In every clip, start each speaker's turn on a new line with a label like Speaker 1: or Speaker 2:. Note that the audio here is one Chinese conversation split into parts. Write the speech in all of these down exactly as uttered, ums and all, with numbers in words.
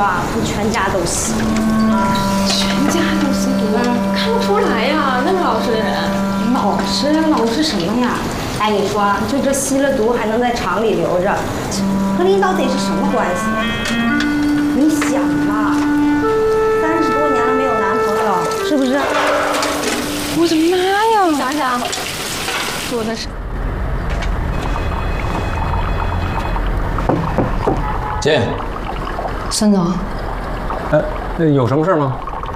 Speaker 1: 啊，不全家都吸。
Speaker 2: 全家都吸毒？看不出来呀，那么老实的人。
Speaker 1: 老实老实什么呀？哎，你说，就这吸了毒还能在厂里留着，和领导得是什么关系？你想吧，三十多年了没有男朋友，是不是？
Speaker 2: 我的妈呀！想想，说的是。
Speaker 3: 进。
Speaker 4: 孙总。
Speaker 5: 呃，有什么事吗？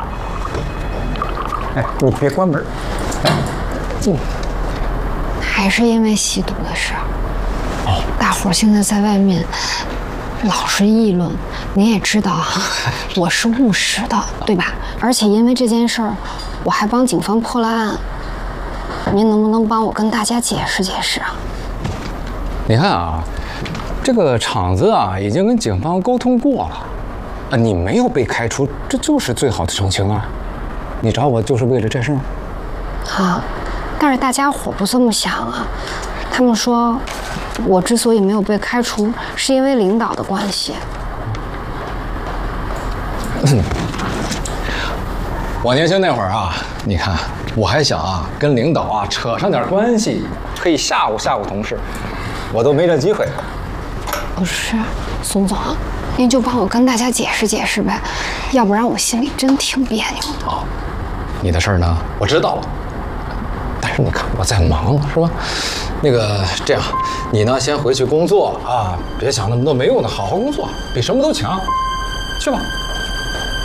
Speaker 5: 哎，你别关门。哎，进。
Speaker 4: 还是因为吸毒的事。哦。大伙儿现在在外面老是议论，您也知道啊，我是务实的，对吧？而且因为这件事儿，我还帮警方破了案。您能不能帮我跟大家解释解释啊？
Speaker 3: 你看啊，这个厂子啊已经跟警方沟通过了，啊，你没有被开除，这就是最好的澄清啊。你找我就是为了这事儿。
Speaker 4: 啊，但是大家伙不这么想啊，他们说我之所以没有被开除，是因为领导的关系。
Speaker 3: 嗯，我年轻那会儿啊，你看我还想啊跟领导啊扯上点关系，可以吓唬吓唬同事，我都没这机会。
Speaker 4: 不是，孙总，您就帮我跟大家解释解释呗，要不然我心里真挺别扭的。
Speaker 3: 好，你的事儿呢我知道了，但是你看我在忙是吧？那个这样，你呢先回去工作啊，别想那么多没用的，好好工作，比什么都强，去吧。